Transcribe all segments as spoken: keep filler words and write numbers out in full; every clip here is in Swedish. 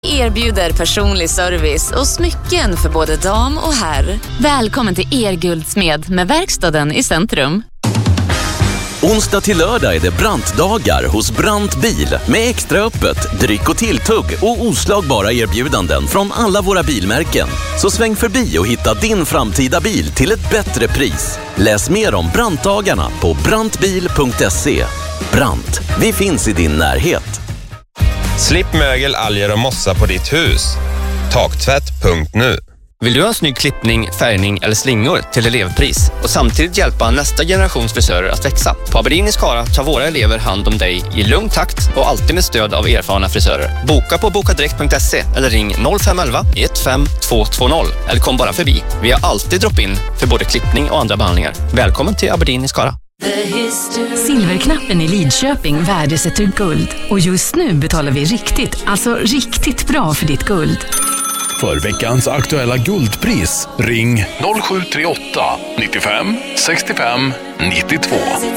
Erbjuder personlig service och smycken för både dam och herr. Välkommen till Er Guldsmed med verkstaden i centrum. Onsdag till lördag är det Brantdagar hos Brant Bil med extra öppet, dryck och tilltugg och oslagbara erbjudanden från alla våra bilmärken. Så sväng förbi och hitta din framtida bil till ett bättre pris. Läs mer om Brantdagarna på brantbil punkt se. Brant, vi finns i din närhet. Slipp mögel, alger och mossa på ditt hus. Taktvätt punkt nu. Vill du ha en snygg klippning, färgning eller slingor till elevpris och samtidigt hjälpa nästa generations frisörer att växa? På Aberdeen i Skara tar våra elever hand om dig i lugn takt och alltid med stöd av erfarna frisörer. Boka på bokadirekt punkt se eller ring noll fem ett ett ett fem två två noll eller kom bara förbi. Vi har alltid drop-in för både klippning och andra behandlingar. Välkommen till Aberdeen i Skara. Silverknappen i Lidköping värdesätter guld. Och just nu betalar vi riktigt, alltså riktigt bra för ditt guld. För veckans aktuella guldpris, ring noll sju tre åtta nittiofem sextiofem nittiotvå.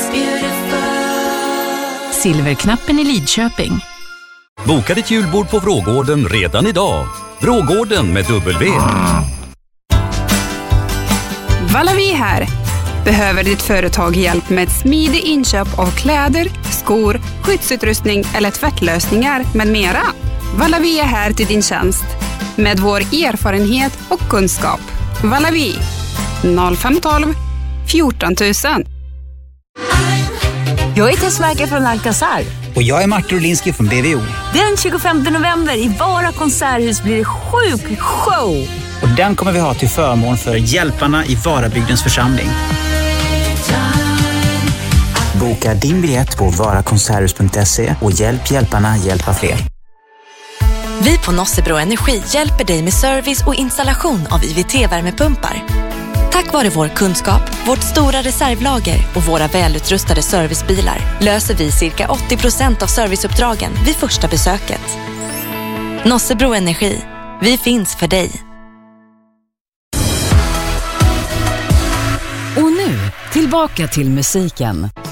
Silverknappen i Lidköping. Boka ditt julbord på Vrågården redan idag. Vrågården med W. Valavi här. Behöver ditt företag hjälp med ett smidigt inköp av kläder, skor, skyddsutrustning eller tvättlösningar med mera? Valavi är här till din tjänst. Med vår erfarenhet och kunskap. Valavi noll fem ett två fjorton tusen. Jag är Tessmarker från Alcazar. Och jag är Martin Rolinski från B V O. Den tjugofemte november i Vara konserthus blir det sjuk show. Och den kommer vi ha till förmån för Hjälparna i Varabygdens församling. Boka din biljett på varakonserthus punkt se och hjälp Hjälparna hjälpa fler. Vi på Nossebro Energi hjälper dig med service och installation av I V T-värmepumpar. Tack vare vår kunskap, vårt stora reservlager och våra välutrustade servicebilar löser vi cirka åttio procent av serviceuppdragen vid första besöket. Nossebro Energi. Vi finns för dig. Och nu, tillbaka till musiken.